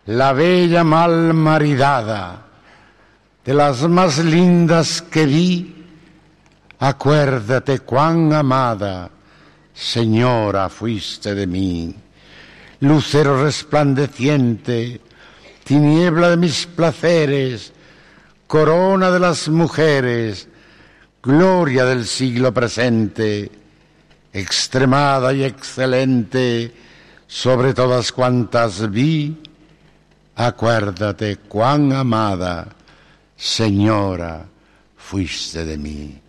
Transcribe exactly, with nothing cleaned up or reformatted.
la bella mal maridada, de las más lindas que vi, acuérdate cuán amada, señora, fuiste de mí. Lucero resplandeciente, tiniebla de mis placeres, corona de las mujeres, gloria del siglo presente, extremada y excelente, sobre todas cuantas vi, acuérdate cuán amada, señora, fuiste de mí.